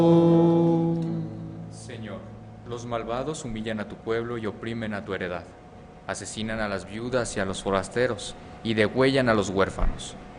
Señor, los malvados humillan a tu pueblo y oprimen a tu heredad. Asesinan a las viudas y a los forasteros, y degüellan a los huérfanos.